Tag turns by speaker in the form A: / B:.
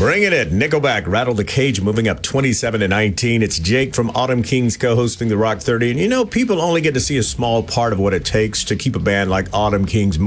A: Bringing it. Nickelback rattled the cage, moving up 27-19. It's Jake from Autumn Kings co-hosting the Rock 30. And people only get to see a small part of what it takes to keep a band like Autumn Kings moving.